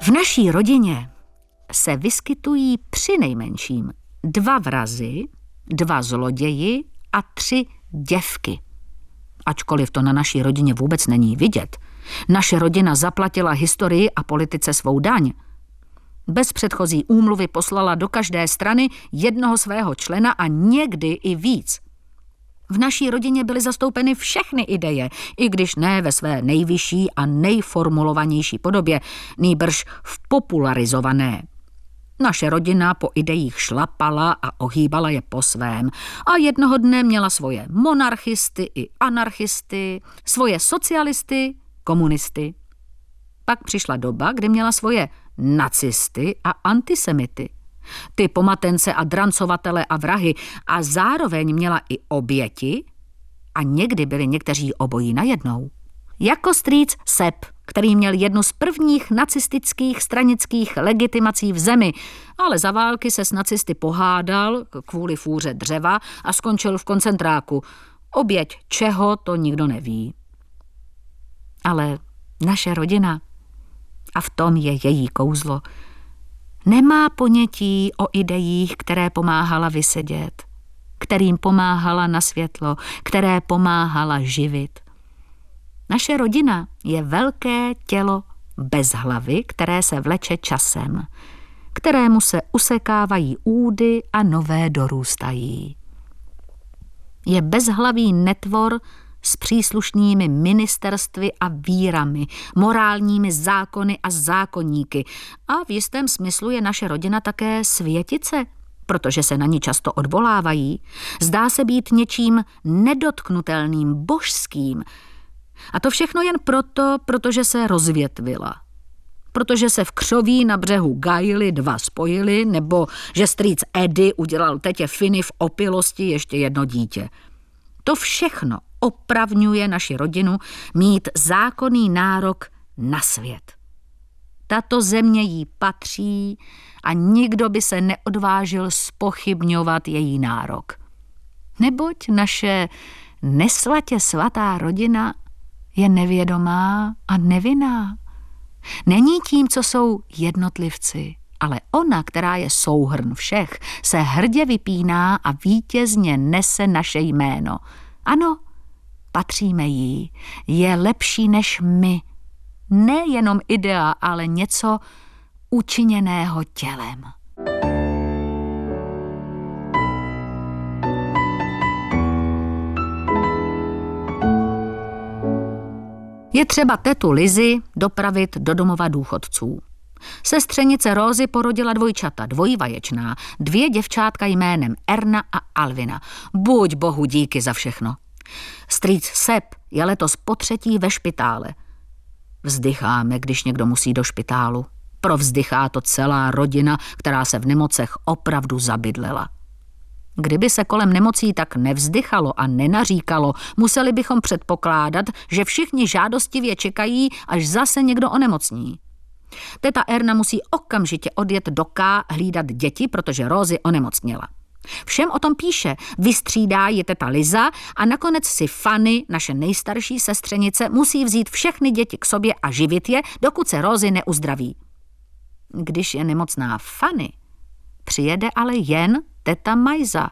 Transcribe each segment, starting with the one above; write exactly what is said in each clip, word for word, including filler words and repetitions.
V naší rodině se vyskytují přinejmenším dva vrazi, dva zloději a tři děvky. Ačkoliv to na naší rodině vůbec není vidět, naše rodina zaplatila historii a politice svou daň. Bez předchozí úmluvy poslala do každé strany jednoho svého člena a někdy i víc. V naší rodině byly zastoupeny všechny ideje, i když ne ve své nejvyšší a nejformulovanější podobě, nýbrž v popularizované. Naše rodina po idejích šlapala a ohýbala je po svém a jednoho dne měla svoje monarchisty i anarchisty, svoje socialisty, komunisty. Pak přišla doba, kdy měla svoje nacisty a antisemity. Ty pomatence a drancovatele a vrahy a zároveň měla i oběti a někdy byli někteří obojí najednou. Jako strýc Sepp, který měl jednu z prvních nacistických stranických legitimací v zemi, ale za války se s nacisty pohádal kvůli fůře dřeva a skončil v koncentráku. Oběť čeho, to nikdo neví. Ale naše rodina, a v tom je její kouzlo, nemá ponětí o idejích, které pomáhala vysedět, kterým pomáhala na světlo, které pomáhala živit. Naše rodina je velké tělo bez hlavy, které se vleče časem, kterému se usekávají údy a nové dorůstají. Je bezhlavý netvor s příslušnými ministerstvy a vírami, morálními zákony a zákoníky a v jistém smyslu je naše rodina také světice, protože se na ní často odvolávají. Zdá se být něčím nedotknutelným, božským. A to všechno jen proto, protože se rozvětvila. Protože se v křoví na břehu Gajly dva spojili, nebo že strýc Edy udělal tetě Finy v opilosti ještě jedno dítě. To všechno opravňuje naši rodinu mít zákonný nárok na svět. Tato země jí patří a nikdo by se neodvážil zpochybňovat její nárok. Neboť naše nesvatě svatá rodina je nevědomá a nevinná. Není tím, co jsou jednotlivci, ale ona, která je souhrn všech, se hrdě vypíná a vítězně nese naše jméno. Ano, patříme jí, je lepší než my. Nejenom idea, ale něco učiněného tělem. Je třeba tetu Lizy dopravit do domova důchodců. Sestřenice Rózy porodila dvojčata, dvojvaječná, dvě děvčátka jménem Erna a Alvina. Buď bohu díky za všechno. Strýc Sepp je letos potřetí ve špitále. Vzdycháme, když někdo musí do špitálu. Provzdychá to celá rodina, která se v nemocech opravdu zabydlela. Kdyby se kolem nemocí tak nevzdychalo a nenaříkalo, museli bychom předpokládat, že všichni žádostivě čekají, až zase někdo onemocní. Teta Erna musí okamžitě odjet do K hlídat děti, protože Rózy onemocněla. Všem o tom píše, vystřídá je teta Liza a nakonec si Fanny, naše nejstarší sestřenice, musí vzít všechny děti k sobě a živit je, dokud se Rózy neuzdraví. Když je nemocná Fanny, přijede ale jen teta Majza.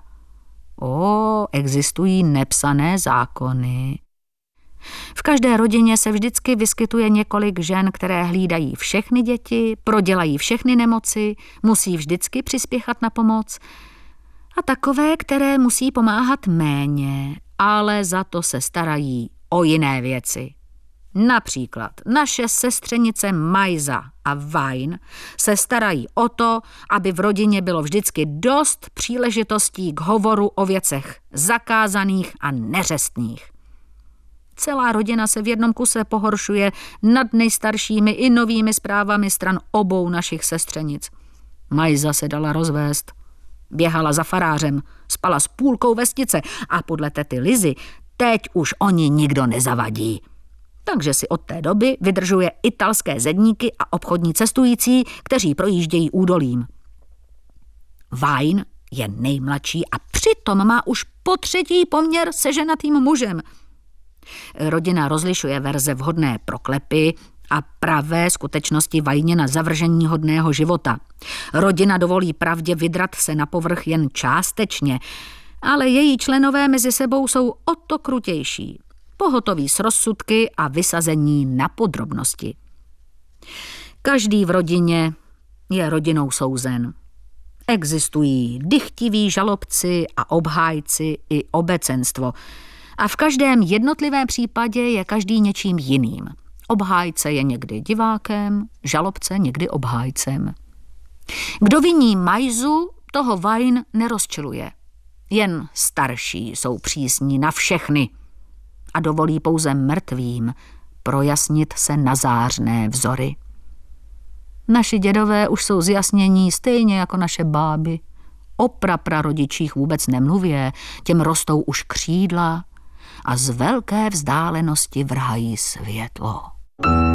O, existují nepsané zákony. V každé rodině se vždycky vyskytuje několik žen, které hlídají všechny děti, prodělají všechny nemoci, musí vždycky přispěchat na pomoc. A takové, které musí pomáhat méně, ale za to se starají o jiné věci. Například naše sestřenice Majza a Vajn se starají o to, aby v rodině bylo vždycky dost příležitostí k hovoru o věcech zakázaných a neřestných. Celá rodina se v jednom kuse pohoršuje nad nejstaršími i novými zprávami stran obou našich sestřenic. Majza se dala rozvést, běhala za farářem, spala s půlkou vestice a podle tety Lizy teď už oni nikdo nezavadí. Takže si od té doby vydržuje italské zedníky a obchodní cestující, kteří projíždějí údolím. Vajn je nejmladší a přitom má už po třetí poměr se ženatým mužem. Rodina rozlišuje verze vhodné pro klepy a pravé skutečnosti vajněna zavržení hodného života. Rodina dovolí pravdě vydrat se na povrch jen částečně, ale její členové mezi sebou jsou o to krutější. Pohotoví s rozsudky a vysazení na podrobnosti. Každý v rodině je rodinou souzen. Existují dychtiví žalobci a obhájci i obecenstvo. A v každém jednotlivém případě je každý něčím jiným. Obhájce je někdy divákem, žalobce někdy obhájcem. Kdo viní Majzu, toho Vajn nerozčiluje. Jen starší jsou přísní na všechny a dovolí pouze mrtvým projasnit se na zářné vzory. Naši dědové už jsou zjasnění stejně jako naše báby. O praprarodičích vůbec nemluvě, těm rostou už křídla a z velké vzdálenosti vrhají světlo.